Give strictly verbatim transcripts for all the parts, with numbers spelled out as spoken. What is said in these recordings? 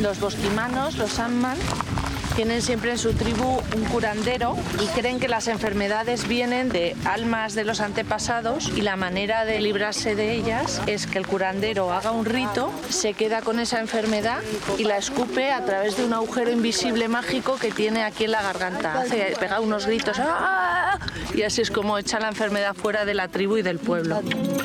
Los bosquimanos, los Sandman, tienen siempre en su tribu un curandero y creen que las enfermedades vienen de almas de los antepasados y la manera de librarse de ellas es que el curandero haga un rito, se queda con esa enfermedad y la escupe a través de un agujero invisible mágico que tiene aquí en la garganta. Hace, pega unos gritos ¡ah! Y así es como echa la enfermedad fuera de la tribu y del pueblo.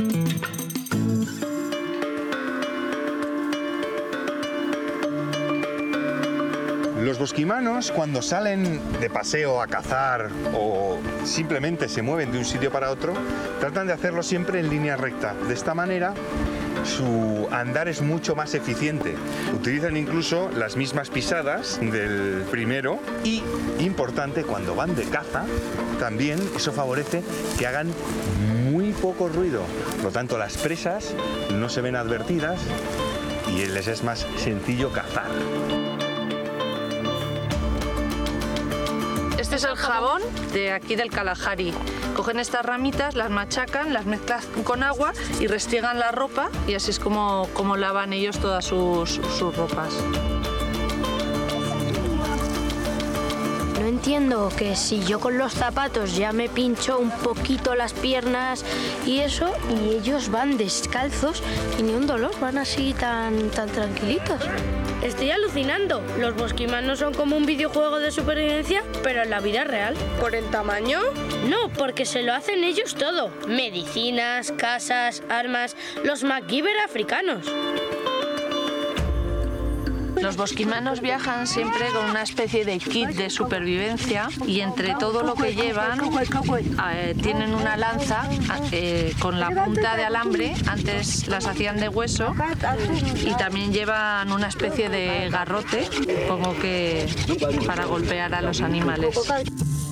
Los bosquimanos, cuando salen de paseo a cazar o simplemente se mueven de un sitio para otro, tratan de hacerlo siempre en línea recta. De esta manera, su andar es mucho más eficiente. Utilizan incluso las mismas pisadas del primero y, importante, cuando van de caza, también eso favorece que hagan muy poco ruido. Por lo tanto, las presas no se ven advertidas y les es más sencillo cazar. Este es el jabón de aquí del Kalahari. Cogen estas ramitas, las machacan, las mezclan con agua y restriegan la ropa y así es como, como lavan ellos todas sus, sus ropas. No entiendo que si yo con los zapatos ya me pincho un poquito las piernas y eso, y ellos van descalzos y ni un dolor, van así tan, tan tranquilitos. Estoy alucinando. Los bosquimanos son como un videojuego de supervivencia, pero en la vida real. ¿Por el tamaño? No, porque se lo hacen ellos todo. Medicinas, casas, armas, los MacGyver africanos. Los bosquimanos viajan siempre con una especie de kit de supervivencia y entre todo lo que llevan eh, tienen una lanza eh, con la punta de alambre, antes las hacían de hueso, y también llevan una especie de garrote, como que para golpear a los animales.